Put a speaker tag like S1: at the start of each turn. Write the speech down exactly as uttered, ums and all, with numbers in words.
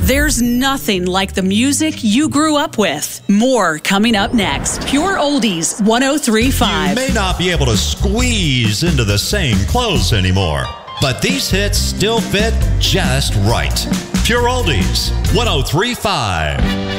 S1: There's nothing like the music you grew up with. More coming up next. Pure Oldies one oh three point five.
S2: You may not be able to squeeze into the same clothes anymore, but these hits still fit just right. Pure Oldies one oh three point five.